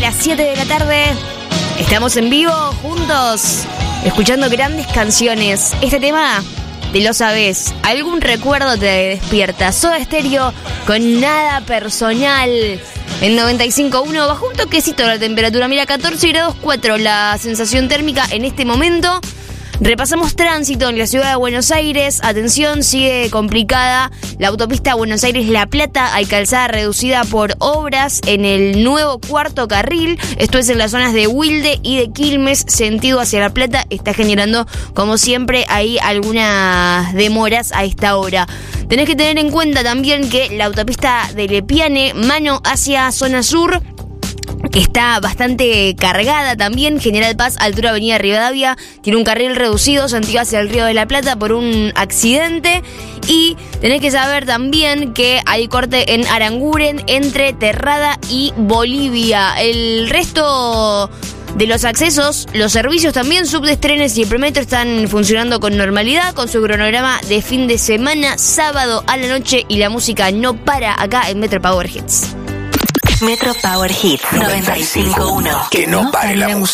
Las 7 de la tarde, estamos en vivo juntos, escuchando grandes canciones. Este tema, te lo sabes, algún recuerdo te despierta. Soda Stereo con Nada Personal. En 95.1 bajó un toquecito la temperatura. Mira, 14 grados 4 la sensación térmica en este momento. Repasamos tránsito en la ciudad de Buenos Aires. Atención, sigue complicada la autopista Buenos Aires-La Plata. Hay calzada reducida por obras en el nuevo cuarto carril. Esto es en las zonas de Wilde y de Quilmes, sentido hacia La Plata. Está generando, como siempre, ahí algunas demoras a esta hora. Tenés que tener en cuenta también que la autopista de Lepiane, mano hacia zona sur, que está bastante cargada también. General Paz, altura Avenida Rivadavia, tiene un carril reducido, sentido hacia el Río de la Plata por un accidente. Y tenés que saber también que hay corte en Aranguren entre Terrada y Bolivia. El resto de los accesos, los servicios también, subtes, trenes y el premetro están funcionando con normalidad, con su cronograma de fin de semana, sábado a la noche, y la música no para acá en Metro Power Hits. Metro Power Hits 95.1. Que no pare la música.